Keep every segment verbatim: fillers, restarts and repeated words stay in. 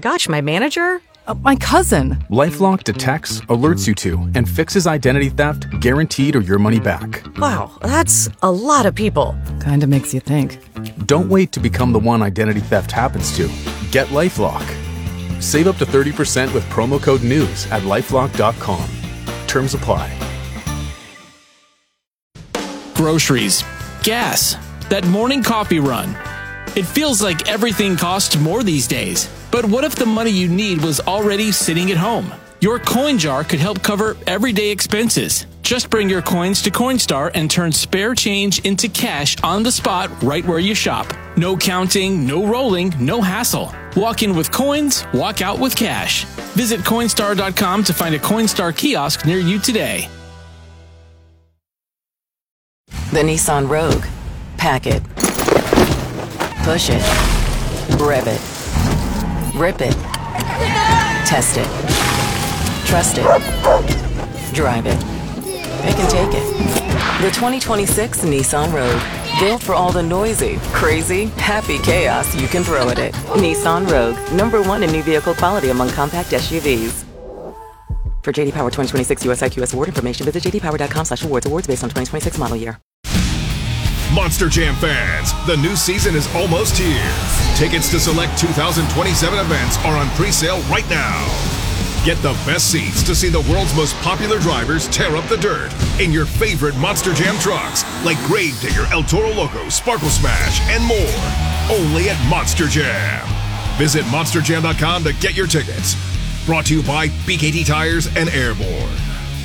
gosh, my manager? Uh, my cousin. LifeLock detects, alerts you to, and fixes identity theft guaranteed or your money back. Wow, that's a lot of people. Kinda makes you think. Don't wait to become the one identity theft happens to. Get LifeLock. Save up to thirty percent with promo code NEWS at lifelock dot com. Terms apply. Groceries, gas, that morning coffee run. It feels like everything costs more these days. But what if the money you need was already sitting at home? Your coin jar could help cover everyday expenses. Just bring your coins to Coinstar and turn spare change into cash on the spot right where you shop. No counting, no rolling, no hassle. Walk in with coins, walk out with cash. Visit Coinstar dot com to find a Coinstar kiosk near you today. The Nissan Rogue. Pack it. Push it. Rev it. Rip it. Test it. Trust it. Drive it. Pick and take it. The twenty twenty-six Nissan Rogue. Built for all the noisy, crazy, happy chaos you can throw at it. Nissan Rogue. Number one in new vehicle quality among compact S U Vs. For J D Power twenty twenty-six U S I Q S award information, visit j d power dot com slash awards. Awards based on twenty twenty-six model year. Monster Jam fans, the new season is almost here. Tickets to select two thousand twenty-seven events are on pre-sale right now. Get the best seats to see the world's most popular drivers tear up the dirt in your favorite Monster Jam trucks like Gravedigger, El Toro Loco, Sparkle Smash, and more. Only at Monster Jam. Visit monster jam dot com to get your tickets. Brought to you by B K T Tires and Airborne.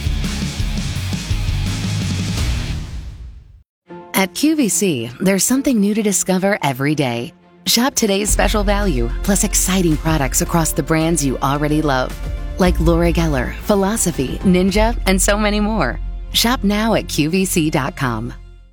At Q V C, there's something new to discover every day. Shop today's special value, plus exciting products across the brands you already love. Like Laura Geller, Philosophy, Ninja, and so many more. Shop now at Q V C dot com.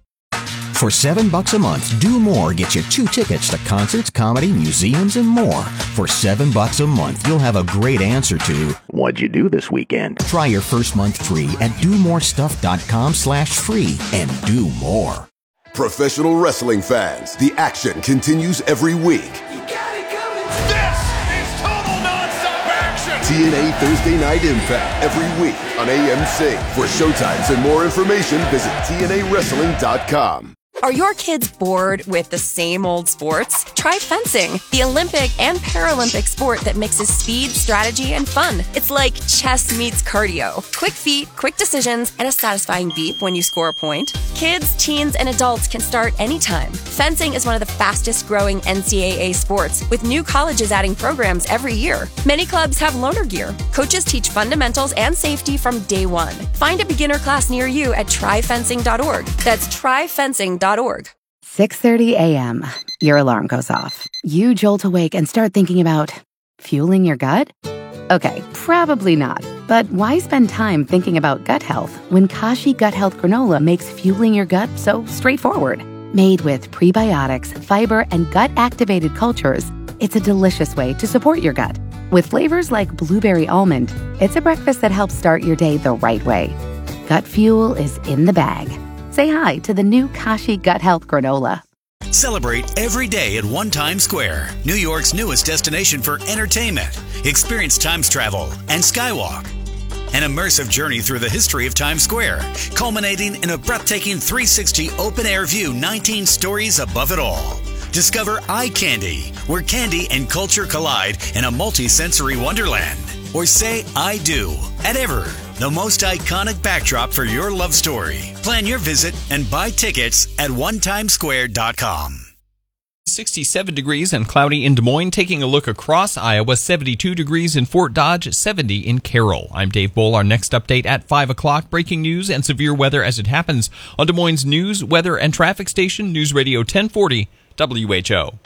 For seven bucks a month, Do More gets you two tickets to concerts, comedy, museums, and more. For seven bucks a month, you'll have a great answer to what'd you do this weekend? Try your first month free at do more stuff dot com slash free and do more. Professional wrestling fans, the action continues every week. You got it coming. This is total nonstop action. T N A Thursday Night Impact every week on A M C. For showtimes and more information, visit T N A wrestling dot com. Are your kids bored with the same old sports? Try fencing, the Olympic and Paralympic sport that mixes speed, strategy, and fun. It's like chess meets cardio. Quick feet, quick decisions, and a satisfying beep when you score a point. Kids, teens, and adults can start anytime. Fencing is one of the fastest growing N C double A sports, with new colleges adding programs every year. Many clubs have loaner gear. Coaches teach fundamentals and safety from day one. Find a beginner class near you at try fencing dot org. That's try fencing dot org. six thirty a.m. Your alarm goes off. You jolt awake and start thinking about fueling your gut? Okay, probably not. But why spend time thinking about gut health when Kashi Gut Health Granola makes fueling your gut so straightforward? Made with prebiotics, fiber, and gut-activated cultures, it's a delicious way to support your gut. With flavors like blueberry almond, it's a breakfast that helps start your day the right way. Gut fuel is in the bag. Say hi to the new Kashi Gut Health Granola. Celebrate every day at One Times Square, New York's newest destination for entertainment. Experience Times Travel and Skywalk. An immersive journey through the history of Times Square, culminating in a breathtaking three sixty open-air view, nineteen stories above it all. Discover Eye Candy, where candy and culture collide in a multi-sensory wonderland. Or say I do at Ever, the most iconic backdrop for your love story. Plan your visit and buy tickets at one times square dot com. sixty-seven degrees and cloudy in Des Moines. Taking a look across Iowa, seventy-two degrees in Fort Dodge, seventy in Carroll. I'm Dave Bull. Our next update at five o'clock. Breaking news and severe weather as it happens on Des Moines News, Weather, and Traffic Station, News Radio ten forty W H O.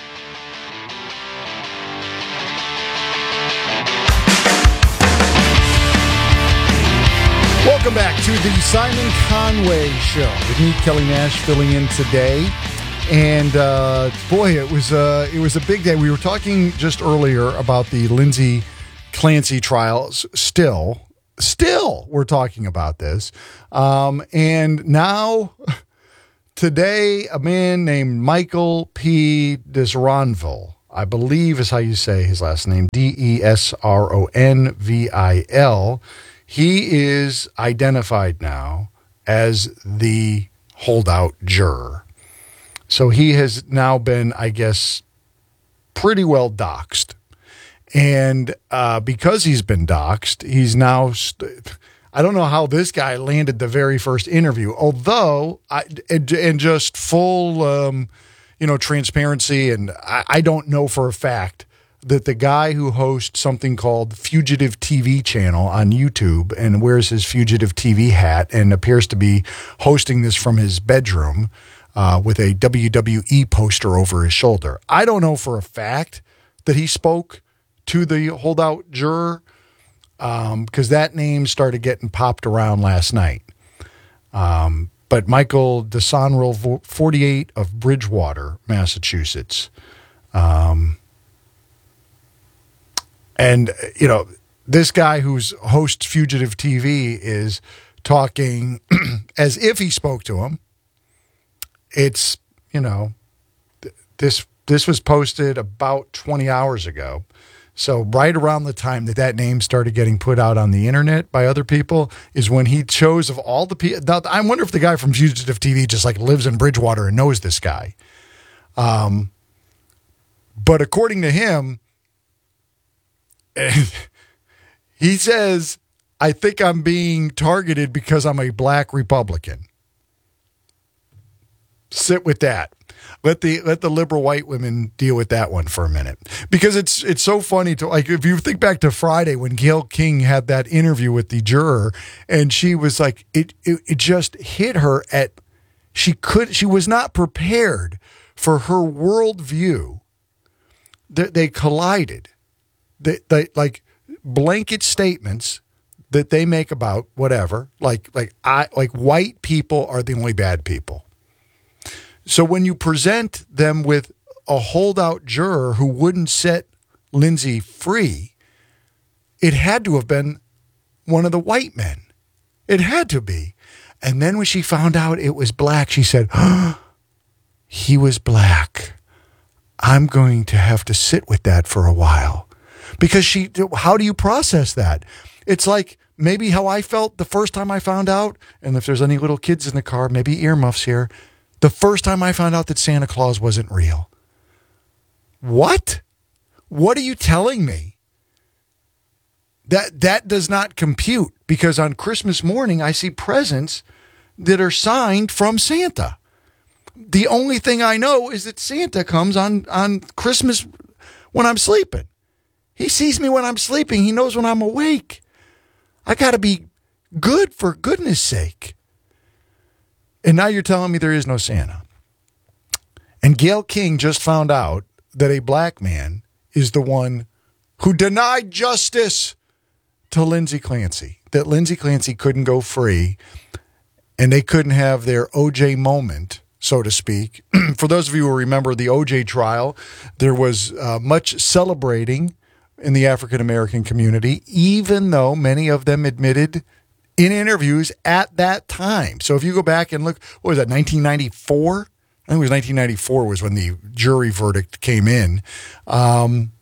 Welcome back to the Simon Conway Show with me, Kelly Nash, filling in today. And uh, boy, it was uh, it was a big day. We were talking just earlier about the Lindsay Clancy trials. Still, still, we're talking about this. Um, and now, today, a man named Michael P. Disronville I believe is how you say his last name, D E S R O N V I L. He is identified now as the holdout juror. So he has now been, I guess, pretty well doxxed. And uh, because he's been doxxed, he's now... St- I don't know how this guy landed the very first interview, although, I, and, and just full, um, you know, transparency, and I, I don't know for a fact that the guy who hosts something called Fugitive T V channel on YouTube and wears his Fugitive T V hat and appears to be hosting this from his bedroom uh, with a W W E poster over his shoulder. I don't know for a fact that he spoke to the holdout juror, because um, that name started getting popped around last night. Um, but Michael DeSonrel, forty-eight, of Bridgewater, Massachusetts. Um, and, you know, this guy who's hosts Fugitive T V is talking as if he spoke to him. It's, you know, th- this this was posted about twenty hours ago. So right around the time that that name started getting put out on the internet by other people is when he chose of all the people. I wonder if the guy from Fugitive T V just like lives in Bridgewater and knows this guy. Um, but according to him, he says, I think I'm being targeted because I'm a black Republican. Sit with that. Let the let the liberal white women deal with that one for a minute, because it's it's so funny to, like, if you think back to Friday when Gayle King had that interview with the juror, and she was like, it it, it just hit her at she could she was not prepared for her worldview. That they collided, they, they like blanket statements that they make about whatever, like like I like white people are the only bad people. So when you present them with a holdout juror who wouldn't set Lindsay free, it had to have been one of the white men. It had to be. And then when she found out it was black, she said, oh, he was black. I'm going to have to sit with that for a while. Because she, how do you process that? It's like maybe how I felt the first time I found out, and if there's any little kids in the car, maybe earmuffs here, the first time I found out that Santa Claus wasn't real. What? What are you telling me? That that does not compute, because on Christmas morning I see presents that are signed from Santa. The only thing I know is that Santa comes on, on Christmas when I'm sleeping. He sees me when I'm sleeping. He knows when I'm awake. I got to be good, for goodness sake. And now you're telling me there is no Santa. And Gayle King just found out that a black man is the one who denied justice to Lindsay Clancy, that Lindsay Clancy couldn't go free and they couldn't have their O J moment, so to speak. For those of you who remember the O J trial, there was uh, much celebrating in the African-American community, even though many of them admitted in interviews at that time. So if you go back and look, what was that, nineteen ninety-four? I think it was nineteen ninety-four was when the jury verdict came in, um,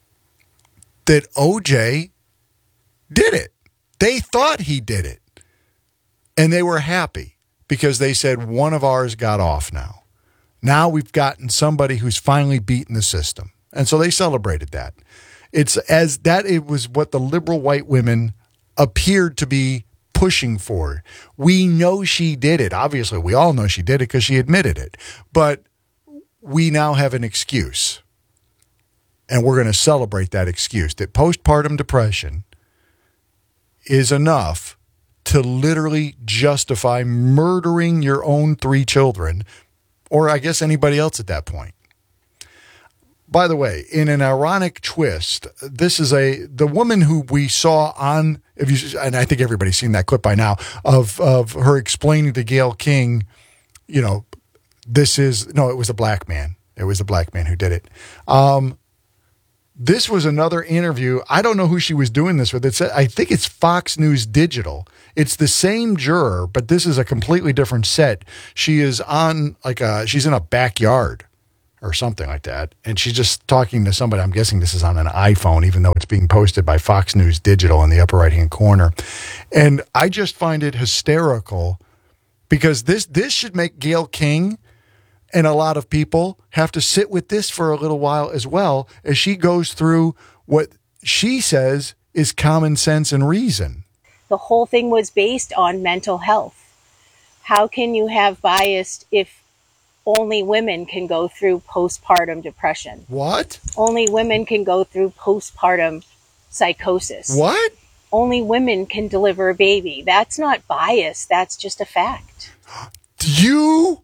that O J did it. They thought he did it. And they were happy because they said one of ours got off now. Now we've gotten somebody who's finally beaten the system. And so they celebrated that. It's as that it was what the liberal white women appeared to be pushing for. We know she did it. Obviously, we all know she did it because she admitted it. But we now have an excuse. And we're going to celebrate that excuse, that postpartum depression is enough to literally justify murdering your own three children, or I guess anybody else at that point. By the way, in an ironic twist, this is a the woman who we saw on, if you, and I think everybody's seen that clip by now, of of her explaining to Gayle King, you know, this is, no, it was a black man. It was a black man who did it. Um, this was another interview. I don't know who she was doing this with. It's, I think it's Fox News Digital. It's the same juror, but this is a completely different set. She is on like a, she's in a backyard. or something like that. And she's just talking to somebody. I'm guessing this is on an iPhone, even though it's being posted by Fox News Digital in the upper right-hand corner. And I just find it hysterical because this this should make Gayle King and a lot of people have to sit with this for a little while as well as she goes through what she says is common sense and reason. The whole thing was based on mental health. How can you have bias if only women can go through postpartum depression? What? Only women can go through postpartum psychosis. What? Only women can deliver a baby. That's not bias. That's just a fact. You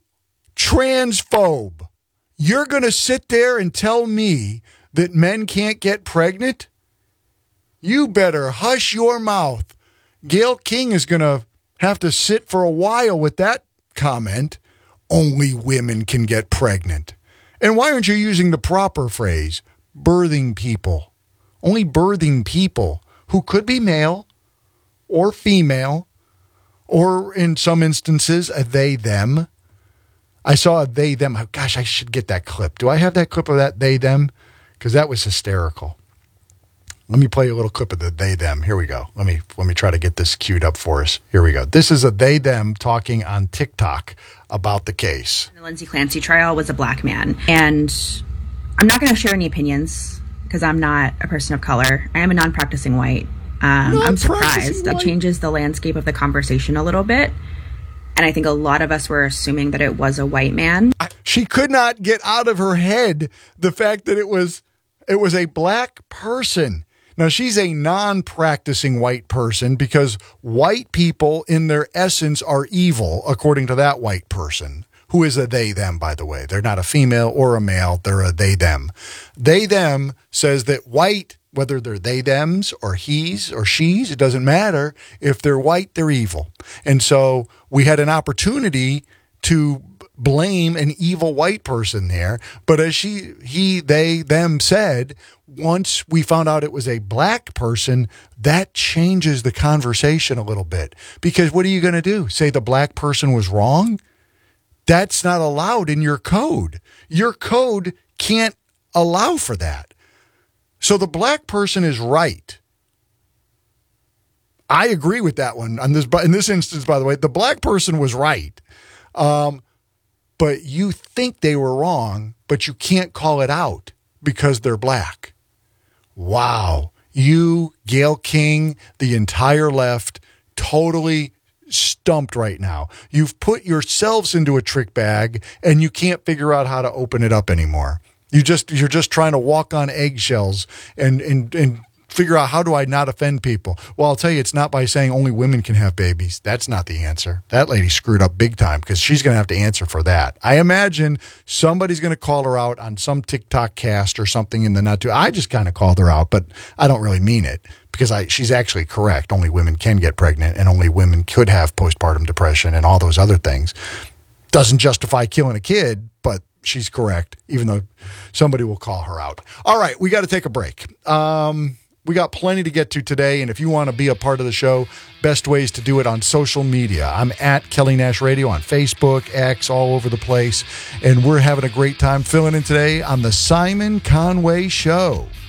transphobe. You're going to sit there and tell me that men can't get pregnant? You better hush your mouth. Gayle King is going to have to sit for a while with that comment. Only women can get pregnant. And why aren't you using the proper phrase? Birthing people. Only birthing people who could be male or female, or in some instances, a they, them. I saw a they, them. Gosh, I should get that clip. Do I have that clip of that they, them? Because that was hysterical. Let me play a little clip of the they, them. Here we go. Let me let me try to get this queued up for us. Here we go. This is a they, them talking on TikTok about the case. The Lindsay Clancy trial was a black man. And I'm not going to share any opinions because I'm not a person of color. I am a non-practicing white. Um, I'm surprised. That changes the landscape of the conversation a little bit. And I think a lot of us were assuming that it was a white man. She could not get out of her head the fact that it was it was a black person. Now, she's a non-practicing white person because white people in their essence are evil, according to that white person, who is a they, them, by the way. They're not a female or a male. They're a they, them. They, them says that white, whether they're they, thems or he's or she's, it doesn't matter. If they're white, they're evil. And so we had an opportunity to blame an evil white person there. But as she, he, they, them said, once we found out it was a black person, that changes the conversation a little bit. Because what are you going to do? Say the black person was wrong? That's not allowed in your code. Your code can't allow for that. So the black person is right. I agree with that one. On this, in this instance, by the way, the black person was right. Um, but you think they were wrong, but you can't call it out because they're black. Wow. You, Gayle King, the entire left, totally stumped right now. You've put yourselves into a trick bag and you can't figure out how to open it up anymore. You just, you're just trying to walk on eggshells and, and, and figure out, how do I not offend people? Well, I'll tell you, it's not by saying only women can have babies. That's not the answer. That lady screwed up big time because she's going to have to answer for that. I imagine somebody's going to call her out on some TikTok cast or something in the not too. I just kind of called her out, but I don't really mean it because I, she's actually correct. Only women can get pregnant and only women could have postpartum depression and all those other things. Doesn't justify killing a kid, but she's correct, even though somebody will call her out. All right, we got to take a break. Um, We got plenty to get to today, and if you want to be a part of the show, best ways to do it on social media. I'm at Kelly Nash Radio on Facebook, X, all over the place, and we're having a great time filling in today on the Simon Conway Show.